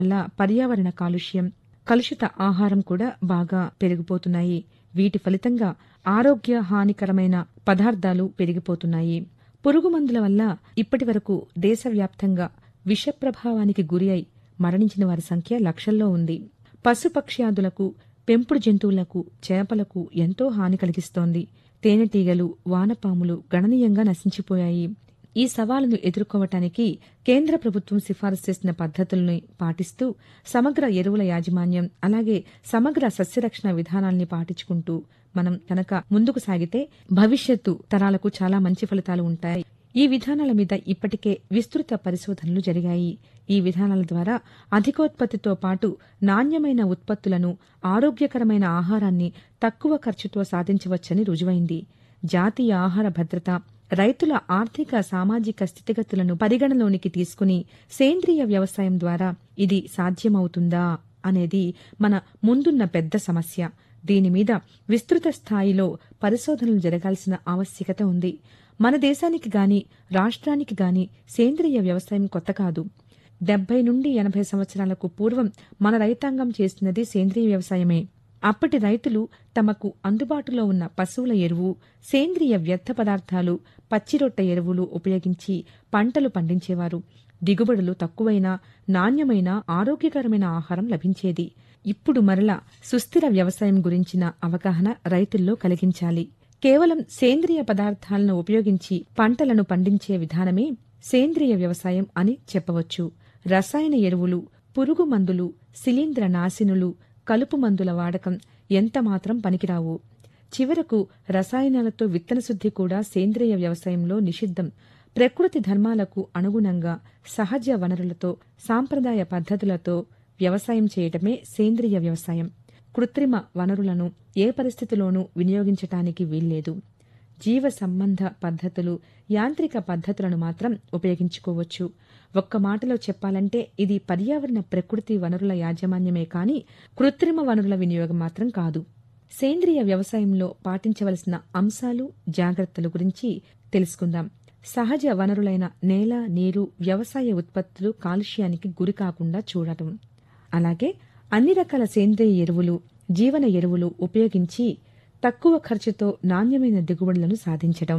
వల్ల పర్యావరణ కాలుష్యం, కలుషిత ఆహారం కూడా బాగా పెరిగిపోతున్నాయి. వీటి ఫలితంగా ఆరోగ్య హానికరమైన పదార్థాలు పెరిగిపోతున్నాయి. పురుగుమందుల వల్ల ఇప్పటివరకు దేశవ్యాప్తంగా విష ప్రభావానికి గురి అయి మరణించిన వారి సంఖ్య లక్షల్లో ఉంది. పశుపక్ష్యాదులకు, పెంపుడు జంతువులకు, చేపలకు ఎంతో హాని కలిగిస్తోంది. తేనెటీగలు, వానపాములు గణనీయంగా నశించిపోయాయి. ఈ సవాలును ఎదుర్కోవటానికి కేంద్ర ప్రభుత్వం సిఫారసు చేసిన పద్ధతుల్ని పాటిస్తూ సమగ్ర ఎరువుల యాజమాన్యం, అలాగే సమగ్ర సస్యరక్షణ విధానాల్ని పాటించుకుంటూ మనం కనుక ముందుకు సాగితే భవిష్యత్తు తరాలకు చాలా మంచి ఫలితాలు ఉంటాయి. ఈ విధానాల మీద ఇప్పటికే విస్తృత పరిశోధనలు జరిగాయి. ఈ విధానాల ద్వారా అధికోత్పత్తితో పాటు నాణ్యమైన ఉత్పత్తులను, ఆరోగ్యకరమైన ఆహారాన్ని తక్కువ ఖర్చుతో సాధించవచ్చని రుజువైంది. జాతీయ ఆహార భద్రత, రైతుల ఆర్థిక సామాజిక స్థితిగతులను పరిగణలోనికి తీసుకుని సేంద్రియ వ్యవసాయం ద్వారా ఇది సాధ్యమవుతుందా అనేది మన ముందున్న పెద్ద సమస్య. దీనిమీద విస్తృత స్థాయిలో పరిశోధనలు జరగాల్సిన ఆవశ్యకత ఉంది. మన దేశానికి గాని, రాష్ట్రానికి గాని సేంద్రియ వ్యవసాయం కొత్త కాదు. 70 నుండి 80 సంవత్సరాలకు పూర్వం మన రైతాంగం చేసినది సేంద్రియ వ్యవసాయమే. అప్పటి రైతులు తమకు అందుబాటులో ఉన్న పశువుల ఎరువు, సేంద్రియ వ్యర్థ పదార్థాలు, పచ్చిరొట్టె ఎరువులు ఉపయోగించి పంటలు పండించేవారు. దిగుబడులు తక్కువైనా నాణ్యమైన, ఆరోగ్యకరమైన ఆహారం లభించేది. ఇప్పుడు మరలా సుస్థిర వ్యవసాయం గురించిన అవగాహన రైతుల్లో కలిగించాలి. కేవలం సేంద్రియ పదార్థాలను ఉపయోగించి పంటలను పండించే విధానమే సేంద్రియ వ్యవసాయం అని చెప్పవచ్చు. రసాయన ఎరువులు, పురుగు మందులు, శిలీంద్ర నాశినులు, కలుపు మందుల వాడకం ఎంతమాత్రం పనికిరావు. చివరకు రసాయనాలతో విత్తన శుద్ధి కూడా సేంద్రియ వ్యవసాయంలో నిషిద్ధం. ప్రకృతి ధర్మాలకు అనుగుణంగా సహజ వనరులతో, సాంప్రదాయ పద్ధతులతో వ్యవసాయం చేయటమే సేంద్రియ వ్యవసాయం. కృత్రిమ వనరులను ఏ పరిస్థితిలోనూ వినియోగించటానికి వీల్లేదు. జీవ సంబంధ పద్ధతులు, యాంత్రిక పద్ధతులను మాత్రం ఉపయోగించుకోవచ్చు. ఒక్క మాటలో చెప్పాలంటే ఇది పర్యావరణ ప్రకృతి వనరుల యాజమాన్యమే కాని కృత్రిమ వనరుల వినియోగం మాత్రం కాదు. సేంద్రియ వ్యవసాయంలో పాటించవలసిన అంశాలు, జాగ్రత్తల గురించి తెలుసుకుందాం. సహజ వనరులైన నేల, నీరు, వ్యవసాయ ఉత్పత్తులు కాలుష్యానికి గురి కాకుండా చూడటం, అలాగే అన్ని రకాల సేంద్రియ ఎరువులు, జీవన ఎరువులు ఉపయోగించి తక్కువ ఖర్చుతో నాణ్యమైన దిగుబడులను సాధించడం,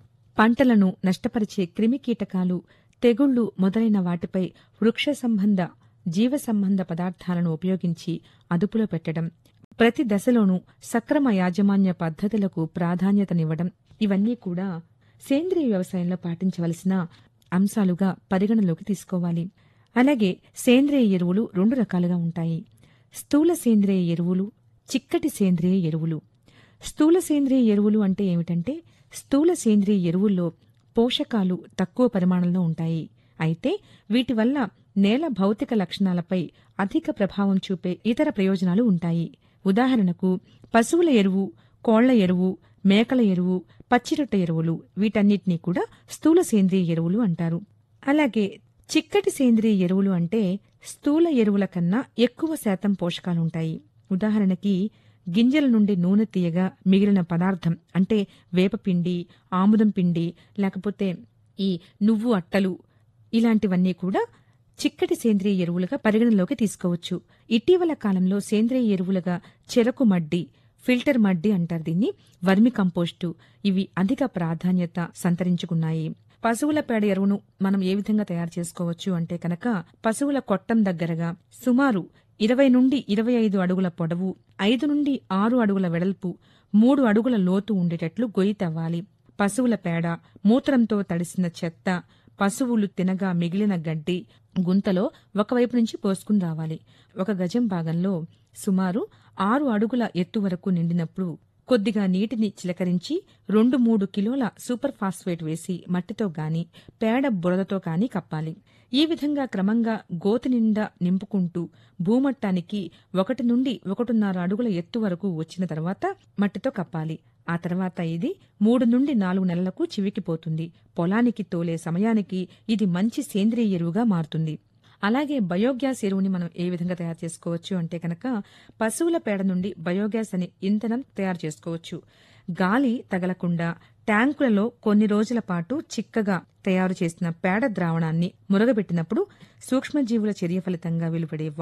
పంటలను నష్టపరిచే క్రిమికీటకాలు, తెగుళ్లు మొదలైన వాటిపై వృక్ష సంబంధ, జీవ సంబంధ పదార్థాలను ఉపయోగించి అదుపులో పెట్టడం, ప్రతి దశలోనూ సక్రమ యాజమాన్య పద్ధతులకు ప్రాధాన్యతనివ్వడం, ఇవన్నీ కూడా సేంద్రియ వ్యవసాయంలో పాటించవలసిన అంశాలుగా పరిగణలోకి తీసుకోవాలి. అలాగే సేంద్రియ ఎరువులు 2 రకాలుగా ఉంటాయి. స్థూల సేంద్రియ ఎరువులు, చిక్కటి సేంద్రియ ఎరువులు. స్థూల సేంద్రియ ఎరువులు అంటే ఏమిటంటే, స్థూల సేంద్రియ ఎరువుల్లో పోషకాలు తక్కువ పరిమాణంలో ఉంటాయి. అయితే వీటి వల్ల నేల భౌతిక లక్షణాలపై అధిక ప్రభావం చూపే ఇతర ప్రయోజనాలు ఉంటాయి. ఉదాహరణకు పశువుల ఎరువు, కోళ్ల ఎరువు, మేకల ఎరువు, పచ్చిరొట్టె ఎరువులు, వీటన్నిటినీ కూడా స్థూల సేంద్రియ ఎరువులు అంటారు. అలాగే చిక్కటి సేంద్రియ ఎరువులు అంటే స్థూల ఎరువుల కన్నా ఎక్కువ శాతం పోషకాలుంటాయి. ఉదాహరణకి గింజల నుండి నూనె తీయగా మిగిలిన పదార్థం అంటే వేపపిండి, ఆముదం పిండి, లేకపోతే ఈ నువ్వు అట్టలు, ఇలాంటివన్నీ కూడా చిక్కటి సేంద్రియ ఎరువులుగా పరిగణలోకి తీసుకోవచ్చు. ఇటీవల కాలంలో సేంద్రియ ఎరువులుగా చెరకు మడ్డి, ఫిల్టర్ మడ్డి అంటారు దీన్ని, వర్మి కంపోస్టు, ఇవి అధిక ప్రాధాన్యత సంతరించుకున్నాయి. పశువుల పేడ ఎరువును మనం ఏ విధంగా తయారు చేసుకోవచ్చు అంటే కనుక, పశువుల కొట్టం దగ్గరగా సుమారు 20 నుండి 25 అడుగుల పొడవు, 5 నుండి 6 అడుగుల వెడల్పు, 3 అడుగుల లోతు ఉండేటట్లు గొయ్యి తవ్వాలి. పశువుల పేడ, మూత్రంతో తడిసిన చెత్త, పశువులు తినగా మిగిలిన గడ్డి గుంతలో ఒకవైపు నుంచి పోసుకుని రావాలి. 1 గజం భాగంలో సుమారు 6 అడుగుల ఎత్తు వరకు నిండినప్పుడు కొద్దిగా నీటిని చిలకరించి 2-3 కిలోల సూపర్ ఫాస్ఫేట్ వేసి మట్టితో గాని, పేడ బురదతో గాని కప్పాలి. ఈ విధంగా క్రమంగా గోతి నిండా నింపుకుంటూ భూమట్టానికి 1 నుండి 1.5 అడుగుల ఎత్తు వరకు వచ్చిన తర్వాత మట్టితో కప్పాలి. ఆ తర్వాత ఇది 3 నుండి 4 నెలలకు చివికిపోతుంది. పొలానికి తోలే సమయానికి ఇది మంచి సేంద్రియ ఎరువుగా మారుతుంది. అలాగే బయోగ్యాస్ ఎరువుని మనం ఏ విధంగా తయారు చేసుకోవచ్చు అంటే కనుక, పశువుల పేడ నుండి బయోగ్యాస్ అనే ఇంధనం తయారు చేసుకోవచ్చు. గాలి తగలకుండా ట్యాంకులలో కొన్ని రోజుల పాటు చిక్కగా తయారు చేసిన పేడ ద్రావణాన్ని మురగబెట్టినప్పుడు సూక్ష్మజీవుల చర్య ఫలితంగా వెలువడే